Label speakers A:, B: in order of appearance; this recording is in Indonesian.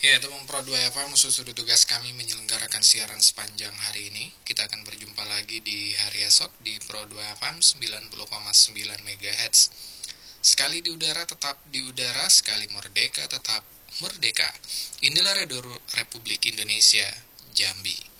A: Ya, teman Pro 2 FM, sudah tugas kami menyelenggarakan siaran sepanjang hari ini. Kita akan berjumpa lagi di hari esok di Pro 2 FM 90,9 MHz. Sekali di udara tetap di udara, sekali merdeka tetap merdeka. Inilah Radio Republik Indonesia, Jambi.